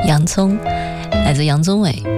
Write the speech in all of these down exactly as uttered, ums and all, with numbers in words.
洋葱，来自杨宗纬。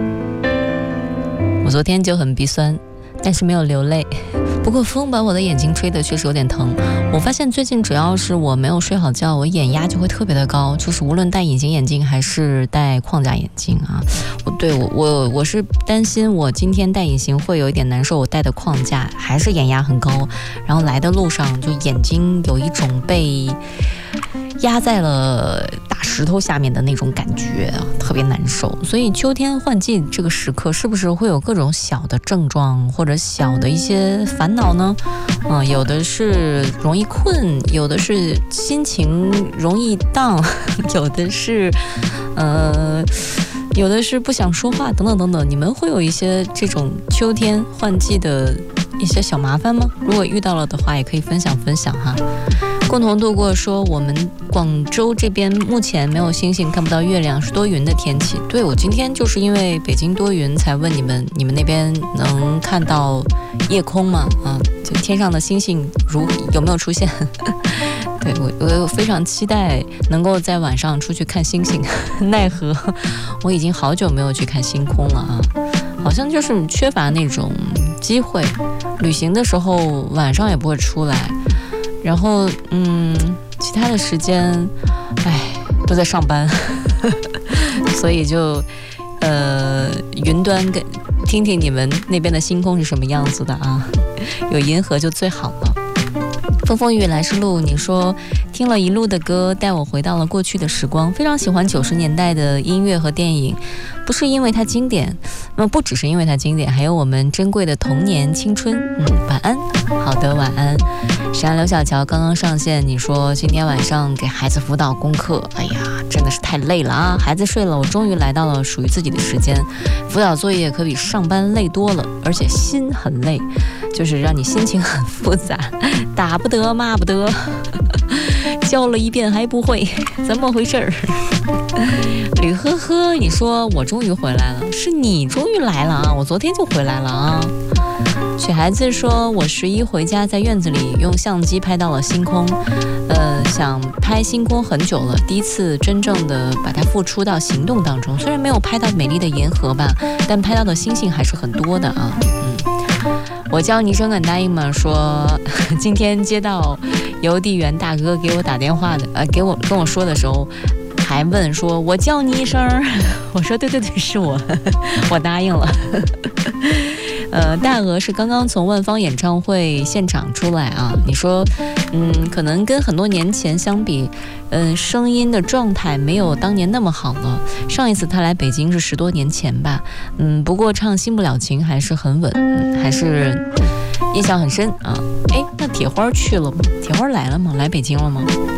我昨天就很鼻酸，但是没有流泪。不过风把我的眼睛吹得确实有点疼。我发现最近只要是我没有睡好觉，我眼压就会特别的高，就是无论戴隐形眼镜还是戴框架眼镜啊。我对我我我是担心我今天戴隐形会有一点难受，我戴的框架还是眼压很高，然后来的路上就眼睛有一种被压在了大石头下面的那种感觉，特别难受。所以秋天换季这个时刻，是不是会有各种小的症状或者小的一些烦恼呢？嗯，有的是容易困，有的是心情容易荡，有的是呃有的是不想说话，等等等等。你们会有一些这种秋天换季的一些小麻烦吗？如果遇到了的话，也可以分享分享哈。共同度过说，我们广州这边目前没有星星，看不到月亮，是多云的天气。对，我今天就是因为北京多云才问你们，你们那边能看到夜空吗？啊，就天上的星星如有没有出现？对，我我非常期待能够在晚上出去看星星，奈何我已经好久没有去看星空了啊，好像就是缺乏那种机会。旅行的时候晚上也不会出来。然后，嗯，其他的时间，哎，都在上班，所以就，呃，云端跟听听你们那边的星空是什么样子的啊？有银河就最好了。风风雨来时路，你说听了一路的歌，带我回到了过去的时光，非常喜欢九十年代的音乐和电影，不是因为它经典，那不只是因为它经典，还有我们珍贵的童年青春。嗯，晚安，好的，晚安。山刘小乔刚刚上线，你说今天晚上给孩子辅导功课，哎呀，真的是太累了啊！孩子睡了，我终于来到了属于自己的时间。辅导作业可比上班累多了，而且心很累，就是让你心情很复杂，打不得骂不得，教了一遍还不会，怎么回事儿？吕呵呵，你说我终于回来了，是你终于来了啊！我昨天就回来了啊。雪孩子说，我十一回家，在院子里用相机拍到了星空，呃，想拍星空很久了，第一次真正的把它付出到行动当中。虽然没有拍到美丽的银河吧，但拍到的星星还是很多的啊。嗯，我叫你一声敢答应吗？说今天接到邮递员大哥给我打电话的，呃，给我跟我说的时候，还问说我叫你一声，我说对对对，是我，我答应了。呃，大鹅是刚刚从万方演唱会现场出来啊，你说，嗯，可能跟很多年前相比，嗯、呃，声音的状态没有当年那么好了。上一次他来北京是十多年前吧，嗯，不过唱《新不了情》还是很稳，嗯、还是印象很深啊。哎，那铁花去了吗？铁花来了吗？来北京了吗？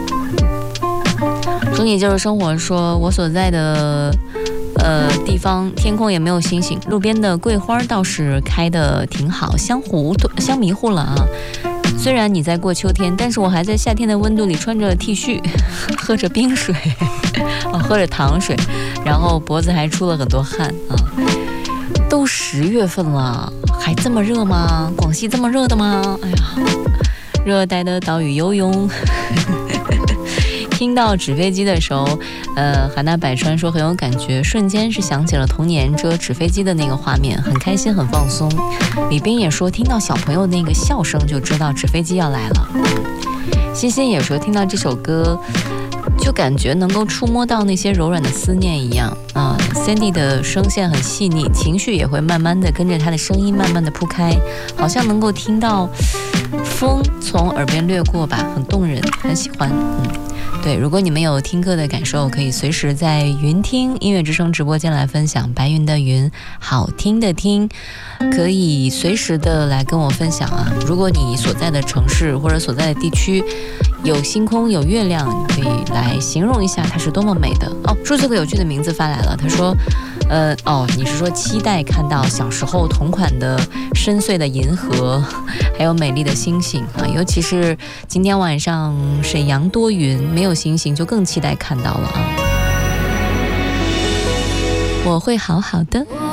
说你就是生活说，我所在的。呃，地方天空也没有星星，路边的桂花倒是开得挺好，香糊香迷糊了啊。虽然你在过秋天，但是我还在夏天的温度里穿着 T 恤，喝着冰水，哦，喝着糖水，然后脖子还出了很多汗啊。都十月份了，还这么热吗？广西这么热的吗？哎呀，热带的岛屿游泳。听到纸飞机的时候，呃，海纳百川说很有感觉，瞬間是想起了童年折纸飞机的那个画面，很开心很放松。李斌也说听到小朋友那个笑声就知道纸飞机要来了。欣欣也说听到这首歌就感觉能够触摸到那些柔软的思念一样啊。Sandy 的声线很细腻，情绪也会慢慢的跟着他的声音慢慢的铺开，好像能够听到风从耳边掠过吧，很动人，很喜欢。嗯，对，如果你们有听歌的感受，可以随时在云听音乐之声直播间来分享，白云的云，好听的听，可以随时的来跟我分享啊。如果你所在的城市或者所在的地区有星空有月亮，你可以来形容一下它是多么美的哦。数字个有趣的名字发来了，他说呃哦，你是说期待看到小时候同款的深邃的银河，还有美丽的星星啊，尤其是今天晚上沈阳多云，没有星星，就更期待看到了啊。我会好好的。